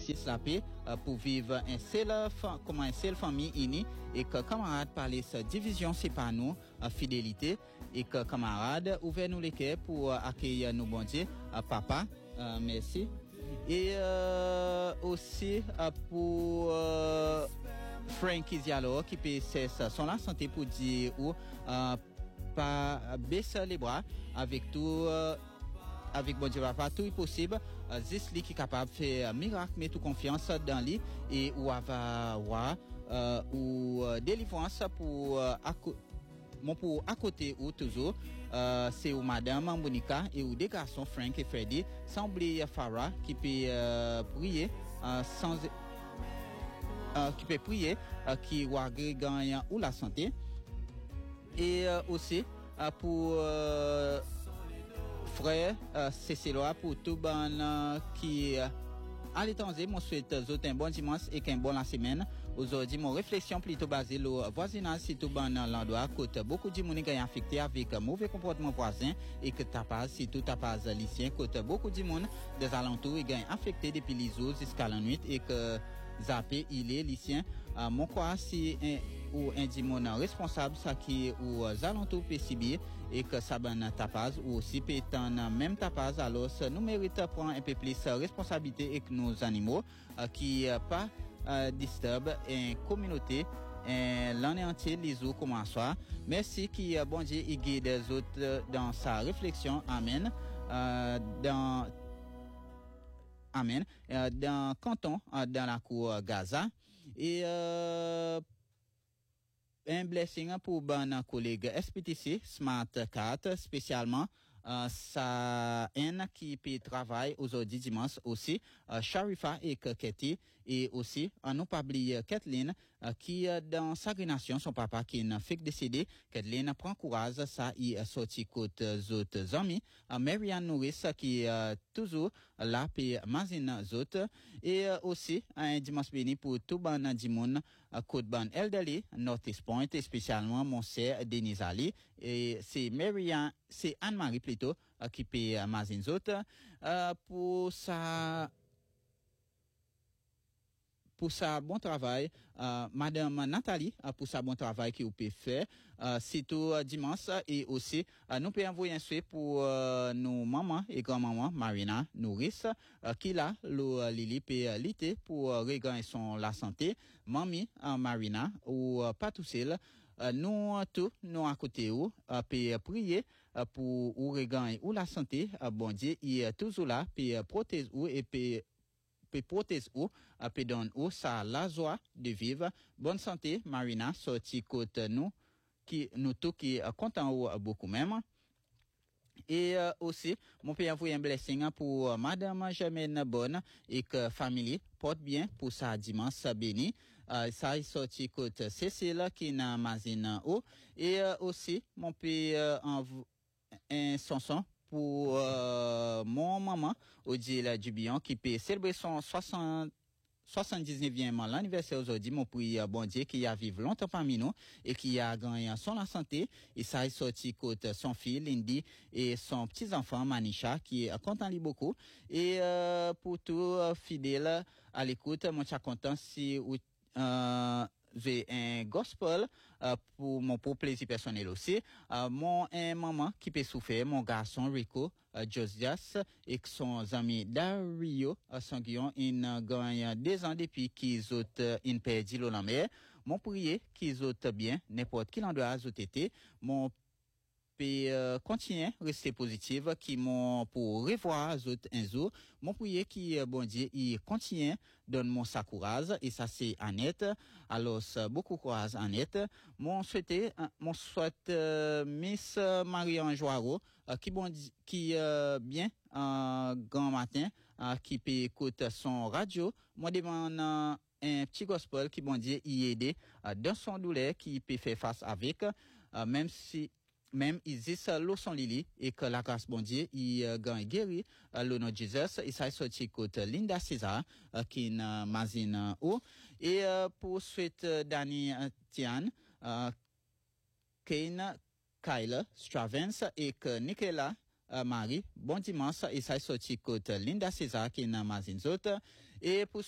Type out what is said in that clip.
aussi slapé pour vivre comme un seul famille unie et que camarades parler sa division c'est pas nous fidélité et que camarades ouvrez nous les cœurs pour accueillir nous bon Dieu papa merci et aussi pour Frankie Diallo qui peut cesser son la santé pour dire ou pas baisser les bras avec tout avec bon Dieu papa tout est possible juste lui qui est capable de faire miracle mais tout confiance dans lui et ou avoir ou délivrance pour à côté ou toujours c'est ou madame Monica et ou des garçons Frank et Freddy sans oublier Farah qui peut prier qui peut prier qui va gagner ou la santé et aussi pour frère Céciloa pour tout ban qui à l'étranger mon souhaite un bon dimanche et qu'un bon la semaine aujourd'hui mon réflexion plutôt basée au voisinage si tout ban l'endroit côté beaucoup de monde qui est affecté avec mauvais comportement voisin et que tapage si tout tapage lycéen côté beaucoup de monde des alentours et gagne affecté depuis les jours jusqu'à la nuit et que zappé il est lycéen mon quoi si ou un dimon responsable ça qui ou alentours PCB et que ça ban tapage ou aussi pétant même tapage alors nous mérite prendre un peu plus responsabilité avec nos animaux qui pas disturbe une communauté l'année entière les eaux comme soir merci qui bon Dieu il guide les autres dans sa réflexion amen amen dans canton dans la cour Gaza et un blessing pour bon collègue SPTC Smart 4 spécialement sa haine qui peut travailler aujourd'hui dimanche aussi Sharifa et Ketty et aussi nous pas oublier Kathleen qui dans sa nation son papa qui n'a fait décider Kathleen prend courage ça y sorti côté autres amis Marianne Norris qui toujours là puis Mazine autres et aussi un dimanche béni pour tout ban dimon côte ban Elderly Northeast Point et spécialement mon sœur Denise Ali et c'est Marianne c'est Anne-Marie plutôt qui paye Mazine autres pour sa bon travail madame Nathalie pour sa bon travail qui vous peut faire c'est tout dimanche et aussi nous pouvons envoyer un souhait pour nos mamans et grand-maman Marina Nouris qui là le Lili peut lutter pour regagner son la santé mamie Marina ou pas tout seul nous tous nous à côté où peut prier pour ou regagner ou la santé bon Dieu il est toujours là peut protéger ou et peut protéger ou peut donner ou ça la joie de vivre bonne santé Marina sorti côté nous qui nous tous qui content ou beaucoup même et aussi mon père envoyer un blessing pour madame Germaine Bonne et que famille porte bien pour sa dimanche béni ça est sorti côté Cécile qui n'a Mazine ou et aussi mon père un chanson pour mon maman Odile Dubion qui peut célébrer son 79e l'anniversaire aujourd'hui mon prière bon Dieu qui a vécu longtemps parmi nous et qui a gagné son la santé et ça est sorti côté son fille Lindy et son petit enfant Manisha qui est content beaucoup et pour tout fidèle à l'écoute moi je suis content si j'ai un gospel pour mon pour plaisir personnel aussi mon maman qui peut souffrir mon garçon Rico Josias et son ami Dario Sanguillon il gagne 2 ans depuis qu'ils ont une perdu l'eau la mer mon prier qu'ils ont bien n'importe qui endroit ont été mon continuer rester positive qui m'ont pour revoir autres un jour mon prier qui bon Dieu il continue donne mon sa courage et ça c'est Annette alors beaucoup courage Annette mon souhaite Miss Marianne Joaro qui bon qui bien grand matin qui peut écouter son radio moi demande un petit gospel qui bon Dieu y aider dans son douleur qui peut faire face avec même ils disent l'eau son lili et que la grâce bon Dieu il gagne guéri le nom de Jésus et ça est sorti côté Linda César qui na Mazine ou et pour suite Danny Tian Kane Kyler Stravens et que Nicolas Marie bon dimanche et ça est sorti côté Linda César qui na Mazine autres et pour